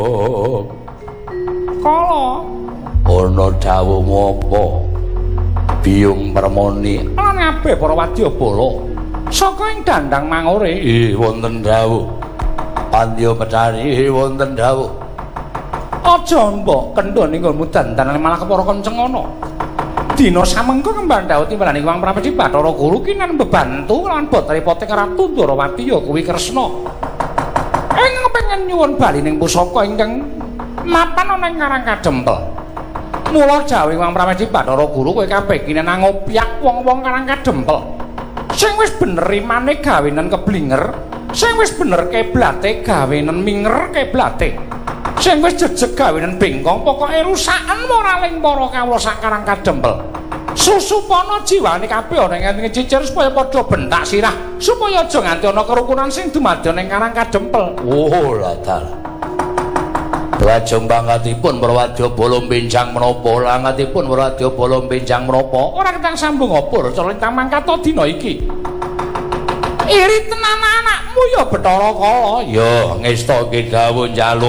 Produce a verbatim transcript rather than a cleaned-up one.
Oh. Kala ana dawuhmu apa? Biyung Permoni lan kabeh para wadyabala saka ing dandang mangore. Eh wonten dawuh. Pandya Betari wonten dawuh. Aja mbok kendhone nggonmu dandanan malah kepara kenceng ana. Dina samengko kembang dawuh timbalan ing Wang Prabu Bathara Guru kinan bebantu lan bot repote Ratu Ndarawati ya kuwi Kresna. Ing pengen nyuwun bali ning pusaka ingkang mapan ana ing Karang Kadempel. Mula jawi Wang Prabu Bathara Guru kowe kabeh kinan ngopyak wong-wong Karang Kadempel. Sing wis bener imane gawenen keblinger, sing wis bener keblate gawenen minger keblate. Sing wis jejeg gawenen bengkong pokoke rusaken moraling para kawula sak Karang Kadempel. Susupana jiwane kabeh ana ing cicir supaya padha bentak sirah, supaya aja nganti ana kerukunan sing dumadya ning Karang Kadempel. Oh ladal. Lajeng pangkatipun Prawadyabala benjang menapa? Langatipun Prawadyabala benjang menapa? Ora ketang sambung apa cara lintang mangkata dina iki. Iri tenan anakmu ya Bathara Kala. Ya ngestake dawuh njaluk